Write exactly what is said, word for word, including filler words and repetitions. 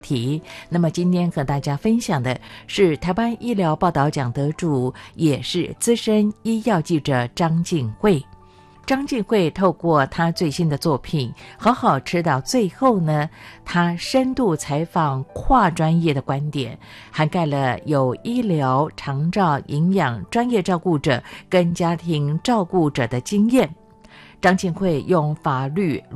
题。那么今天和大家分享的是台湾医疗报道奖得主，也是资深医药记者张静慧。张静慧透过她最新的作品《好好吃到最后》呢，她深度采访跨专业的观点，涵盖了有医疗、长照、营养、专业照顾者跟家庭照顾者的经验。张静慧用法律